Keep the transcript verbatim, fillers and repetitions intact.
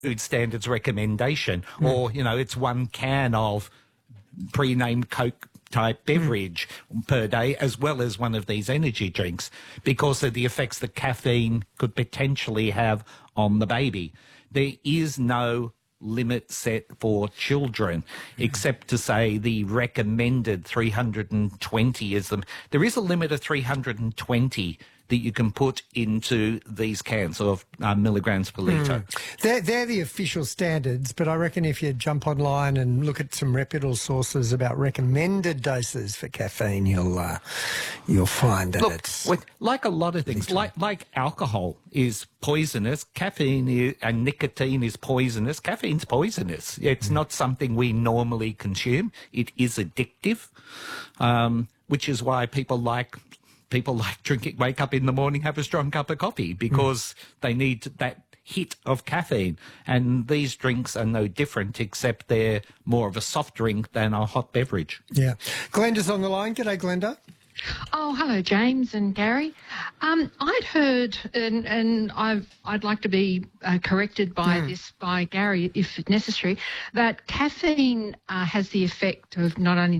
food standards recommendation, mm. or, you know, it's one can of pre-named Coke type beverage mm. per day, as well as one of these energy drinks, because of the effects that caffeine could potentially have on the baby. There is no limit set for children, except to say the recommended three hundred twenty is them. There is a limit of three hundred twenty that you can put into these cans of uh, milligrams per litre. Mm. They're, they're the official standards, but I reckon if you jump online and look at some reputable sources about recommended doses for caffeine, you'll uh, you'll find that Look, it's... with, like a lot of things, like, like alcohol is poisonous, caffeine is, and nicotine is poisonous. Caffeine's poisonous. It's mm. not something we normally consume. It is addictive, um, which is why people like... People like drinking, wake up in the morning, have a strong cup of coffee because mm. they need that hit of caffeine. And these drinks are no different, except they're more of a soft drink than a hot beverage. Yeah. Glenda's on the line. G'day, Glenda. Oh, hello, James and Gary. Um, I'd heard, and, and I've, I'd like to be uh, corrected by mm. this by Gary if necessary, that caffeine uh, has the effect of not only